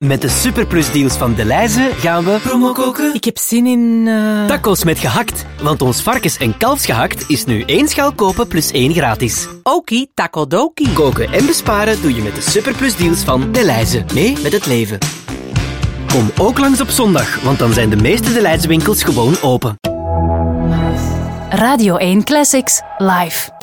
Met de superplusdeals van Delhaize gaan we promo koken. Ik heb zin in... Tacos met gehakt. Want ons varkens- en kalfsgehakt is nu 1 schaal kopen plus 1 gratis. Okie, takodoki. Koken en besparen doe je met de superplusdeals van Delhaize. Mee met het leven. Kom ook langs op zondag, want dan zijn de meeste Delhaize winkels gewoon open. Radio 1 Classics live.